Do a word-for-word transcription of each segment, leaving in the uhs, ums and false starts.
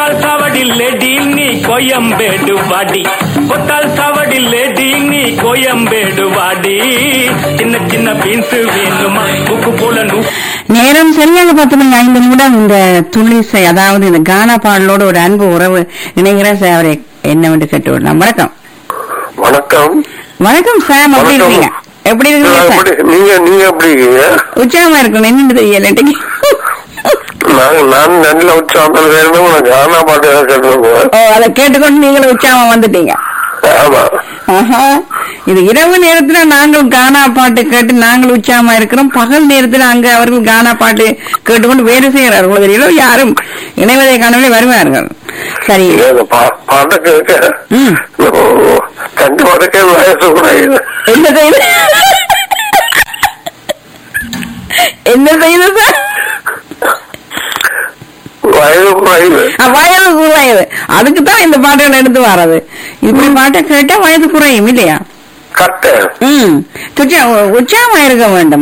கொத்தால் சாவடில்லே teeny Koyambedu வாடி, கொத்தால் சாவடில்லே teeny Koyambedu வாடி, சின்ன சின்ன பீன்ஸ் வேணுமா உப்பு போல நூ. நேரம் சரியாக பத்து மணி ஐந்து நிமிடம். இந்த துளிசை அதாவது இந்த கானா பாடலோடு ஒரு அன்பு உறவு இணைகிற அவரை என்னவென்று கேட்டு விடலாம். வணக்கம். வணக்கம். வணக்கம் சாம், எப்படி இருக்கீங்க? எப்படி இருக்கீங்க? நீங்க நீங்க எப்படி இருக்கீங்க? உற்சாகமா இருக்கணும். என்னன்னு தெரியல. நான் நல்ல உற்சாகத்தில் வேணும். கானா பாட்டு கேட்டுருக்கோம். ஓ, அதை கேட்டுக்கொண்டு நீங்களும் உற்சாகம் வந்துட்டீங்க. ஆமா. இது இரவு நேரத்துல நாங்கள் கானா பாட்டு கேட்டு நாங்கள் உற்சாகமா இருக்கிறோம். பகல் நேரத்துல அங்க அவர்கள் கானா பாட்டு கேட்டுக்கொண்டு வேலை செய்கிறார்கள். தெரியல, யாரும் இணைவதை காணவே வருவார்கள். சரி, பாட்டு கேட்க கண்டு வரைக்க வயசு குறையுது. என்ன செய்யுது என்ன செய்யுது சார்? வயது குறையுது. வயது குறையுது. அதுக்குதான் இந்த பாட்டுகள் எடுத்து வர்றது. இப்படி பாட்டை கேட்டா வயது குறையும் இல்லையா? கட்ட ம் உற்சாகமா இருக்க வேண்டும்.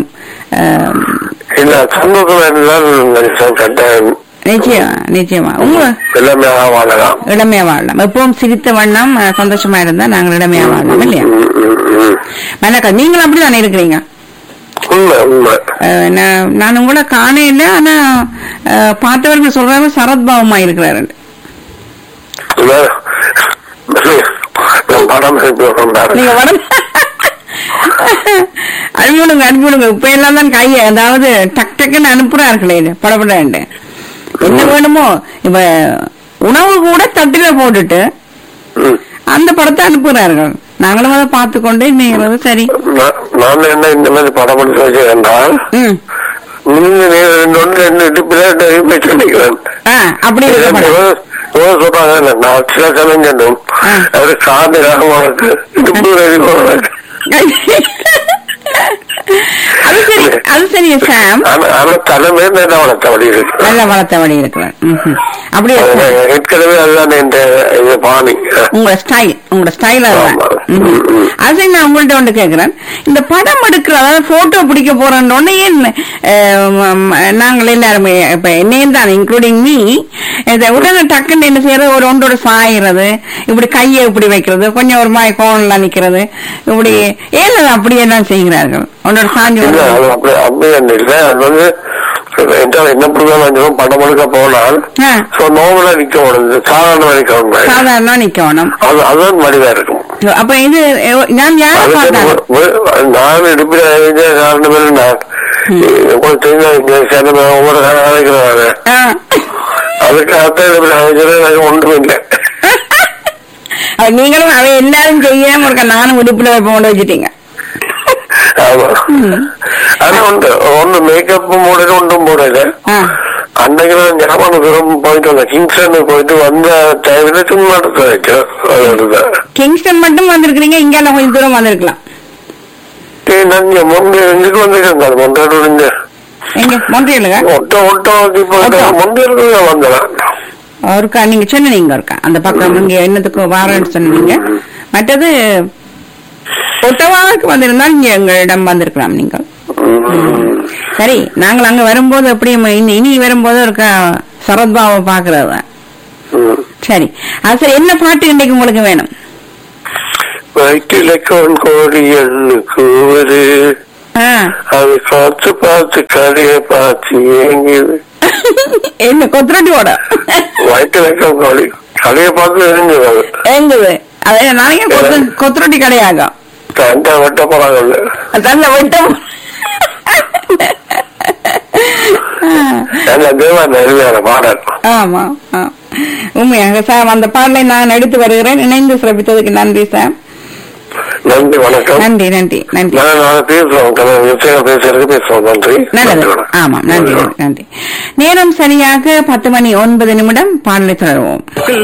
நிச்சயமா நிச்சயமா உங்க இளமையாக வாழலாம். இளமையா வாழலாம். எப்பவும் சிரித்த வண்ணம் சந்தோஷமா இருந்தா நாங்கள் இளமையா வாழலாம் இல்லையா? மல்லக்கா, நீங்களும் அப்படித்தானே இருக்கிறீங்க? நான் உங்களை காண இல்லை, ஆனா பார்த்தவர்கள் சொல்றாங்க சரத்பாவமா இருக்கிறாரு. நீங்க வடம் அனுப்பிவிடுங்க அனுப்பிவிடுங்க. இப்ப எல்லாம் தான் கைய அதாவது டக் டக்குன்னு அனுப்புறார்களே படப்பட. என்ன வேணுமோ இப்ப உணவு கூட தட்டில போட்டுட்டு அந்த படத்தை அனுப்புகிறார்கள். நாங்களும் அதை பார்த்து கொண்டு இன்னும் சரி. நான் என்ன இந்த மாதிரி படம் எடுத்து என்றால் நீங்க ரெண்டு இடுப்புல சொல்லிக்கிறேன். அப்படி சொல்றாங்க நான் சில கலைஞனும் அது காதலாக உனக்கு இடுப்பு அது சரி அது சரி சாம். ஆனா தலைமை நல்ல வளர்த்த வழி இருக்கு. நல்ல வளர்த்த வழி இருக்கிறேன். அப்படியே ஏற்கனவே அதுதான் இந்த பாணி. உங்களோட ஸ்டைல் உங்களோட ஸ்டைல் அதுதான். அது சரி, நான் உங்கள்கிட்ட ஒன்று கேட்கிறேன். இந்த படம் எடுக்கிற அதாவது போட்டோ பிடிக்க போறோன்னு ஏன் நாங்கள் எல்லாருமே இப்ப என்னையும் தான் இன்க்ளூடிங் மீ உடனே டக்குன்னு என்ன செய்யறது, ஒரு ஒன்றோட சாயிறது, இப்படி கையை இப்படி வைக்கிறது, கொஞ்சம் ஒரு மாய் கோணலாம் நிக்கிறது, இப்படி ஏன் அப்படி எல்லாம் செய்கிறார்கள்? ஒன்றோட சாஞ்சி அப்படி இல்லை. அது வந்து என்ன புரியும், படம் எடுக்க போனால் நோவலா நிக்க வேணும், சாதாரண நிக்க சாதாரண நிக்கணும். அதுதான் மனிதா இருக்கும். அப்ப இது நான் யாரை பார்த்தேன் நான் எடுப்பிட காரணம் நான் உங்களுக்கு தெரிஞ்ச ஒவ்வொரு காலம் அழைக்கிறாங்க. அதுக்கு அர்த்தம் ஒன்றும் இல்லை. நீங்களும் அவ எல்லாரும் செய்யாம இருக்க, நானும் உடுப்புல போட்டு வச்சுட்டீங்க. ஆமா, ஆனா ஒன்று ஒண்ணு மேக்கப் போடல ஒன்றும் போடல. அன்னைக்கு நான் ஞாபகம் போயிட்டு வந்தேன், கிங்ஸ்டன் போயிட்டு வந்த டைம்ல சும்மா வைக்கிறேன். கிங்ஸ்டன் மட்டும் வந்திருக்கிறீங்க, இங்க கொஞ்சம் தூரம் வந்திருக்கலாம். எங்களுக்கு வந்திருக்கேன் மொன்றாடு எங்க மொன்றியலுங்க ஒட்டோ ஒட்டோ மொன்றியலுக்கு வந்தேன். ஒருக்கா நீங்க சொன்னீங்க ஒருக்கா அந்த பக்கம் இங்க என்னத்துக்கு வாரன்னு சொன்னீங்க. மற்றது ஒட்டவாவுக்கு வந்திருந்தால் இங்க எங்களிடம் வந்திருக்கலாம் நீங்கள். சரி, நாங்கள் அங்க வரும்போது அப்படியே இனி வரும்போது ஒருக்கா சரத்பாவை பாக்குறது. சரி, அது சரி, என்ன பாட்டு இன்னைக்கு உங்களுக்கு வேணும்? வயிற்றிலக்கோன் கோழி எண்ணுக்கு அது பார்த்து பார்த்து கதைய பார்த்து ஏங்குது. என்ன கொத்தரட்டியோட வயிற்றிலக்கம் கோழி கதைய பார்த்து ஏங்குது ஏங்குது. அதே நாளைக்கு கொத்தரட்டி கடையாகும். தண்டை வெட்ட போறாங்க, தண்டை வெட்ட பாடல். ஆமா, உண்மையாக சார் அந்த பாடலை நான் எடுத்து வருகிறேன். இணைந்து சிறப்பித்ததுக்கு நன்றி சார். நன்றி, வணக்கம். நன்றி நன்றி நன்றி. பேசுவோம் பேசுறதுக்கு பேசுவோம். நன்றி. நல்லது. ஆமா, நன்றி நன்றி. நேரம் சரியாக பத்து மணி ஒன்பது நிமிடம். பாடலை தொடருவோம்.